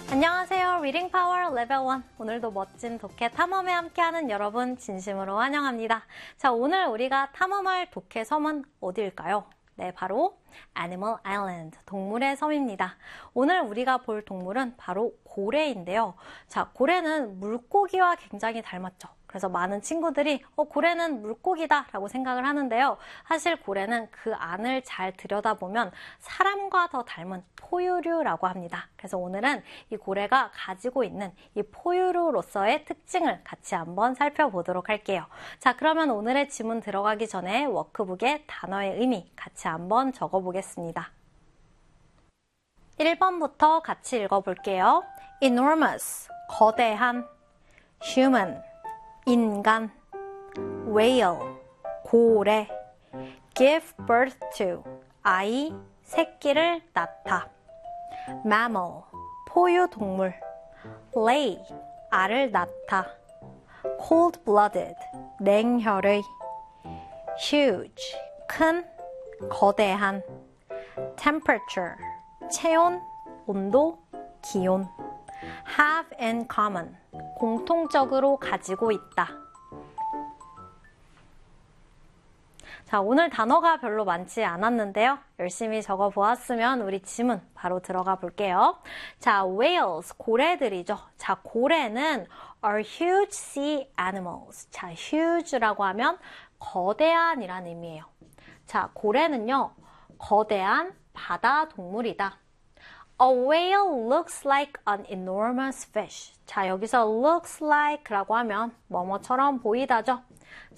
안녕하세요. 리딩 파워 레벨 1. 오늘도 멋진 독해 탐험에 함께하는 여러분 진심으로 환영합니다. 자, 오늘 우리가 탐험할 독해 섬은 어디일까요? 네, 바로 Animal Island, 동물의 섬입니다. 오늘 우리가 볼 동물은 바로 고래인데요. 자, 고래는 물고기와 굉장히 닮았죠. 그래서 많은 친구들이 고래는 물고기다 라고 생각을 하는데요. 사실 고래는 그 안을 잘 들여다보면 사람과 더 닮은 포유류라고 합니다. 그래서 오늘은 이 고래가 가지고 있는 이 포유류로서의 특징을 같이 한번 살펴보도록 할게요. 자, 그러면 오늘의 지문 들어가기 전에 워크북에 단어의 의미 같이 한번 적어보겠습니다. 1번부터 같이 읽어볼게요. enormous, 거대한, human, 인간, whale, 고래, give birth to, 아이, 새끼를 낳다, mammal, 포유동물, lay, 알을 낳다, cold-blooded, 냉혈의, huge, 큰, 거대한, temperature, 체온, 온도, 기온, have in common, 공통적으로 가지고 있다. 자, 오늘 단어가 별로 많지 않았는데요. 열심히 적어보았으면 우리 지문 바로 들어가 볼게요. 자, whales, 고래들이죠. 자, 고래는 are huge sea animals. 자, huge라고 하면 거대한이란 의미예요. 자, 고래는요, 거대한 바다 동물이다. A whale looks like an enormous fish. 자, 여기서 looks like라고 하면 뭐뭐처럼 보이다죠.